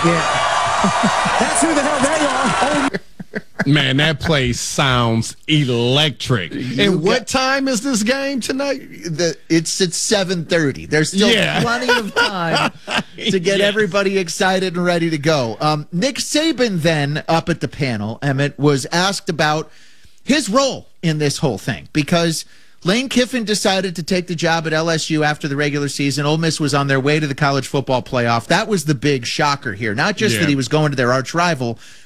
Yeah. That's who the hell they are. Man, that place sounds electric. And what time is this game tonight? It's at 7:30. There's still plenty of time to get everybody excited and ready to go. Nick Saban then, up at the panel, Emmett, was asked about his role in this whole thing because Lane Kiffin decided to take the job at LSU after the regular season. Ole Miss was on their way to the college football playoff. That was the big shocker here. Not just that he was going to their arch rival,